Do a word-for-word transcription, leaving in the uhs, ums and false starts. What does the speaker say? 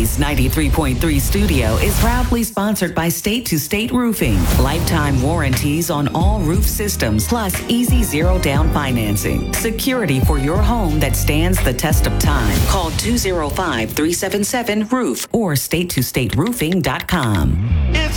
Blaze ninety-three point three Studio is proudly sponsored by State to State Roofing. Lifetime warranties on all roof systems, plus easy zero down financing. Security for your home that stands the test of time. Call two oh five, three seven seven, roof or state to state roofing dot com.